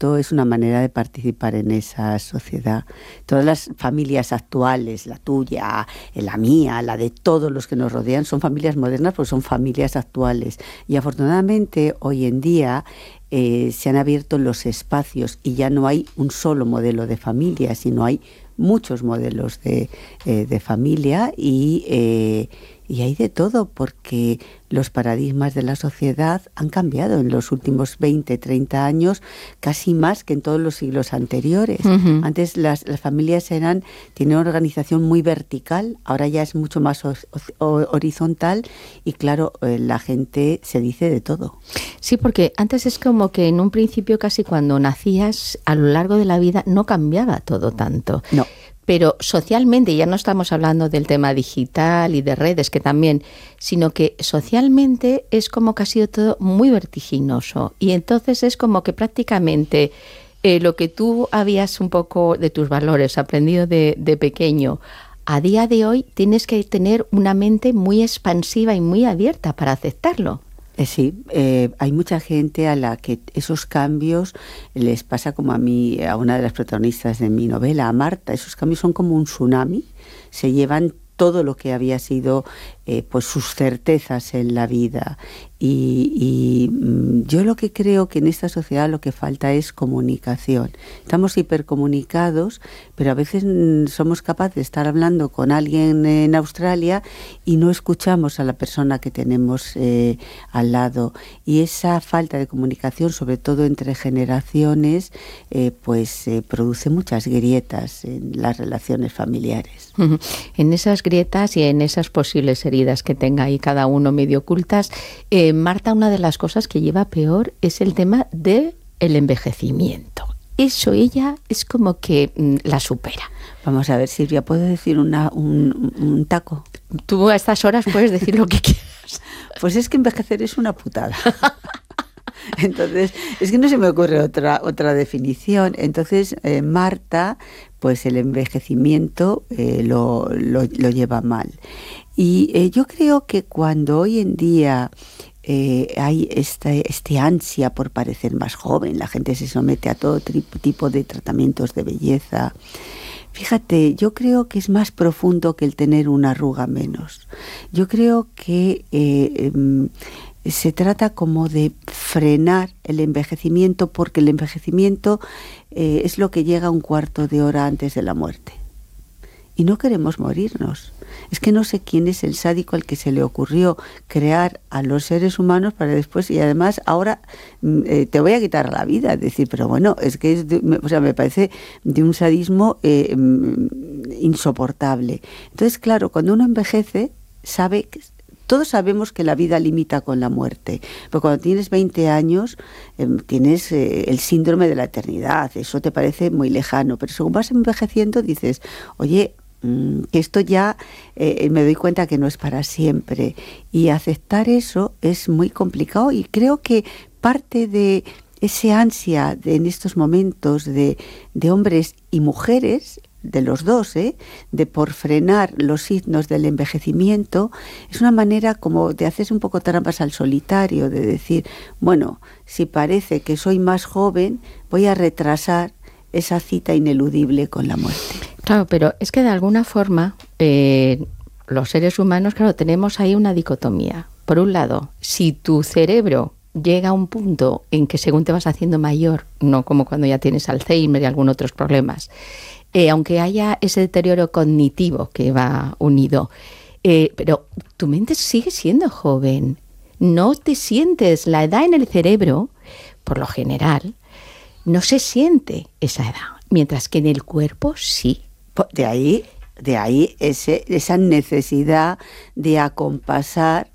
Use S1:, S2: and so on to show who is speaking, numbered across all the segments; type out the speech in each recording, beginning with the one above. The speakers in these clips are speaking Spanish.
S1: esto es una manera de participar en esa sociedad. Todas las familias actuales, la tuya, la mía, la de todos los que nos rodean, son familias modernas porque son familias actuales. Y afortunadamente hoy en día se han abierto los espacios y ya no hay un solo modelo de familia, sino hay muchos modelos de familia y hay de todo, porque los paradigmas de la sociedad han cambiado en los últimos 20, 30 años, casi más que en todos los siglos anteriores. Uh-huh. Antes las familias tienen una organización muy vertical, ahora ya es mucho más horizontal y claro, la gente se dice de todo.
S2: Sí, porque antes es como que en un principio casi cuando nacías, a lo largo de la vida no cambiaba todo tanto.
S1: No.
S2: Pero socialmente, ya no estamos hablando del tema digital y de redes, que también, sino que socialmente es como que ha sido todo muy vertiginoso. Y entonces es como que prácticamente lo que tú habías un poco de tus valores aprendido de pequeño, a día de hoy tienes que tener una mente muy expansiva y muy abierta para aceptarlo.
S1: Sí, hay mucha gente a la que esos cambios les pasa como a mí, a una de las protagonistas de mi novela, a Marta. Esos cambios son como un tsunami, se llevan todo lo que había sido pues sus certezas en la vida. Y yo lo que creo que en esta sociedad lo que falta es comunicación. Estamos hipercomunicados, pero a veces somos capaces de estar hablando con alguien en Australia y no escuchamos a la persona que tenemos al lado. Y esa falta de comunicación, sobre todo entre generaciones, produce muchas grietas en las relaciones familiares.
S2: En esas grietas y en esas posibles heridas que tenga ahí cada uno medio ocultas, Marta, una de las cosas que lleva peor es el tema del envejecimiento. Eso ella es como que la supera.
S1: Vamos a ver, Silvia, ¿puedo decir un taco?
S2: Tú a estas horas puedes decir lo que quieras.
S1: Pues es que envejecer es una putada. Entonces, es que no se me ocurre otra definición. Entonces, Marta, pues el envejecimiento lo lleva mal. Y yo creo que cuando hoy en día hay este ansia por parecer más joven, la gente se somete a todo tipo de tratamientos de belleza. Fíjate, yo creo que es más profundo que el tener una arruga menos. Yo creo que se trata como de frenar el envejecimiento, porque el envejecimiento es lo que llega un cuarto de hora antes de la muerte. Y no queremos morirnos. Es que no sé quién es el sádico al que se le ocurrió crear a los seres humanos para después, y además ahora te voy a quitar la vida. Es decir, pero bueno, es que me parece de un sadismo insoportable. Entonces, claro, cuando uno envejece, todos sabemos que la vida limita con la muerte, pero cuando tienes 20 años tienes el síndrome de la eternidad, eso te parece muy lejano, pero según vas envejeciendo dices, oye, que esto ya me doy cuenta que no es para siempre, y aceptar eso es muy complicado, y creo que parte de ese ansia en estos momentos de hombres y mujeres, de los dos, de por frenar los signos del envejecimiento, es una manera como de hacerse un poco trampas al solitario, de decir, bueno, si parece que soy más joven, voy a retrasar esa cita ineludible con la muerte.
S2: Claro, pero es que de alguna forma los seres humanos, claro, tenemos ahí una dicotomía. Por un lado, si tu cerebro llega a un punto en que según te vas haciendo mayor, no como cuando ya tienes Alzheimer y algunos otros problemas, aunque haya ese deterioro cognitivo que va unido, pero tu mente sigue siendo joven. No te sientes la edad en el cerebro, por lo general, no se siente esa edad, mientras que en el cuerpo sí.
S1: De ahí esa necesidad de acompasar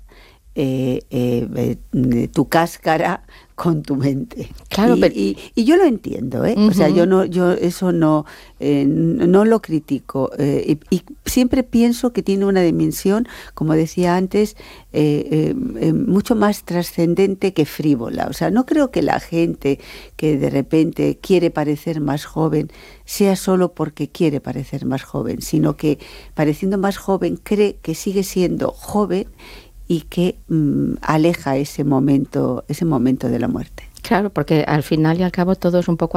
S1: tu cáscara con tu mente.
S2: Claro,
S1: y yo lo entiendo, Uh-huh. O sea, yo eso no lo critico, y siempre pienso que tiene una dimensión, como decía antes, mucho más trascendente que frívola. O sea, no creo que la gente que de repente quiere parecer más joven sea solo porque quiere parecer más joven, sino que pareciendo más joven cree que sigue siendo joven y que aleja ese momento de la muerte.
S2: Claro, porque al final y al cabo todo es un poco